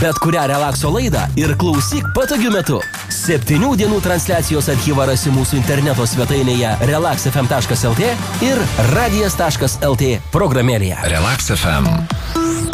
bet kurią relakso laidą ir klausyk patogiu metu. 7 dienų transliacijos archyvą rasi mūsų interneto svetainėje relaxfm.lt ir radijas.lt programėlėje. Relax FM.